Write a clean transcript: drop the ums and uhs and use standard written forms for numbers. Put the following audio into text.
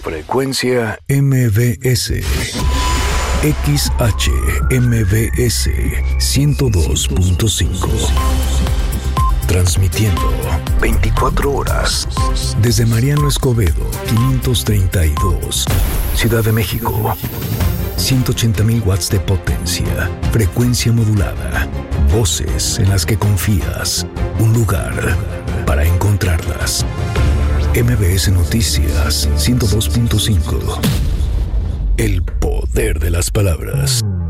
Frecuencia MBS. XHMBS 102.5. Transmitiendo 24 horas desde Mariano Escobedo 532, Ciudad de México. 180,000 watts de potencia, frecuencia modulada, voces en las que confías, un lugar para encontrarlas. MBS Noticias 102.5. El poder de las palabras.